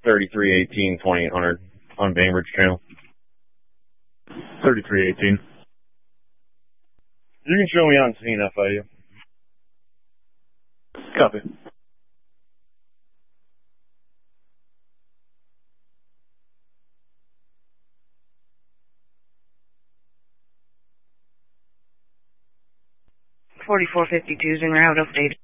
3318 2800 on Bainbridge Channel. 3318. You can show me on scene, FIU. Copy. .4452's en route update.